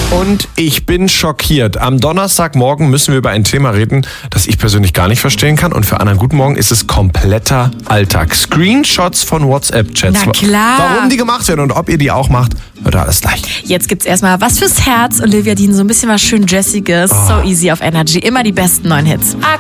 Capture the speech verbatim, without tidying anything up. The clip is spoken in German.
Und ich bin schockiert. Am Donnerstagmorgen müssen wir über ein Thema reden, das ich persönlich gar nicht verstehen kann. Und für anderen guten Morgen ist es kompletter Alltag. Screenshots von WhatsApp-Chats. Na klar. Warum die gemacht werden und ob ihr die auch macht, hört ihr alles gleich. Jetzt gibt's erstmal was fürs Herz. Olivia Dean, so ein bisschen was schön Jessiges. Oh. So easy auf Energy. Immer die besten neuen Hits.